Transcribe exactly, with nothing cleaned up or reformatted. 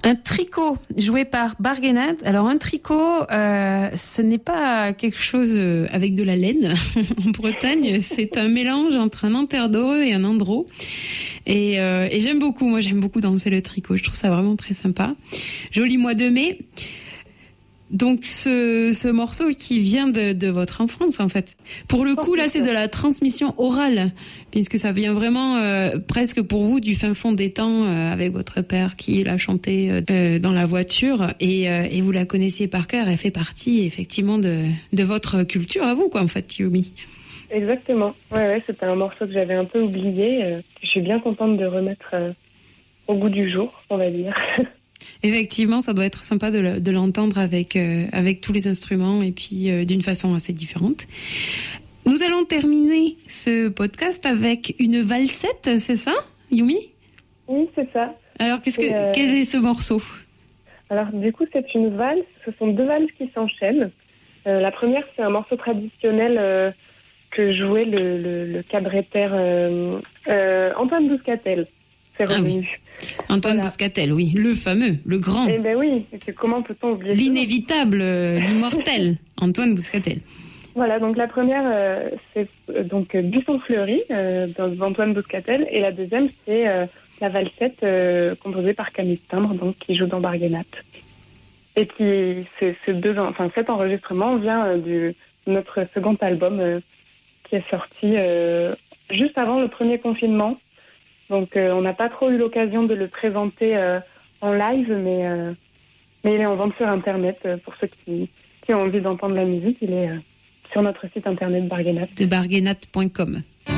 Un tricot joué par Barguenat. Alors un tricot, euh, ce n'est pas quelque chose avec de la laine. En Bretagne, c'est un mélange entre un enterdoreux et un andro. Et, euh, et j'aime beaucoup, moi j'aime beaucoup danser le tricot. Je trouve ça vraiment très sympa. Joli mois de mai. Donc ce, ce morceau qui vient de, de votre enfance en fait. Pour le coup là c'est de la transmission orale puisque ça vient vraiment euh, presque pour vous du fin fond des temps euh, avec votre père qui l'a chanté euh, dans la voiture et, euh, et vous la connaissiez par cœur. Elle fait partie effectivement de, de votre culture à vous quoi en fait Yumi. Exactement. Ouais ouais c'était un morceau que j'avais un peu oublié. Euh, je suis bien contente de remettre euh, au goût du jour on va dire. Effectivement, ça doit être sympa de, le, de l'entendre avec, euh, avec tous les instruments et puis euh, d'une façon assez différente. Nous allons terminer ce podcast avec une valsette, c'est ça, Yumi ? Oui, c'est ça. Alors, qu'est-ce que, euh... quel est ce morceau ? Alors, du coup, c'est une valse. Ce sont deux valses qui s'enchaînent. Euh, la première, c'est un morceau traditionnel euh, que jouait le, le, le cabaretteur euh, euh, Antoine Bouscatel. C'est revenu. Ah oui. Antoine voilà. Bouscatel, oui, le fameux, le grand. Eh ben oui, comment peut-on oublier l'inévitable, euh, l'immortel, Antoine Bouscatel. Voilà, donc la première, euh, c'est euh, donc Buisson fleuri euh, d'Antoine Bouscatel, et la deuxième, c'est euh, la valsette euh, composée par Camille Timbre, donc qui joue dans Barguenat. Et qui, c'est, c'est deux, enfin cet enregistrement vient euh, du notre second album euh, qui est sorti euh, juste avant le premier confinement. Donc euh, on n'a pas trop eu l'occasion de le présenter euh, en live, mais, euh, mais il est en vente sur Internet euh, pour ceux qui, qui ont envie d'entendre la musique. Il est euh, sur notre site internet Barguenat. De barguenat point com.